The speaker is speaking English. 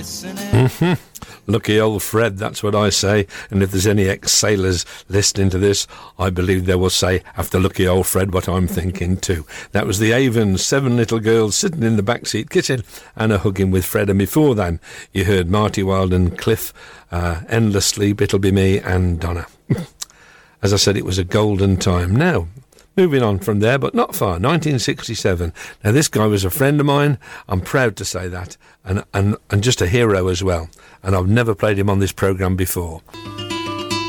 Lucky old Fred, that's what I say. And if there's any ex-sailors listening to this, I believe they will say, after Lucky old Fred, what I'm thinking too. That was the Avons, 7 little girls sitting in the backseat kissing and hugging with Fred. And before then, you heard Marty Wilde and Cliff, Endless Sleep, It'll Be Me, and Donna. As I said, it was a golden time. Now, moving on from there, but not far, 1967. Now, this guy was a friend of mine. I'm proud to say that. And just a hero as well. And I've never played him on this programme before.